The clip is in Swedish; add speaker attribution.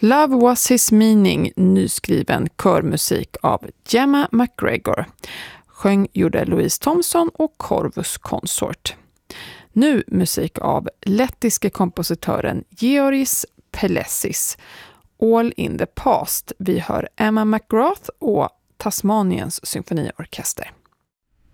Speaker 1: Love Was His Meaning, nyskriven körmusik av Gemma McGregor. Gjorde Louise Thompson och Corvus Consort. Nu musik av lettiske kompositören Georgis Pelessis. All in the Past. Vi hör Emma McGrath och Tasmaniens symfoniorkester.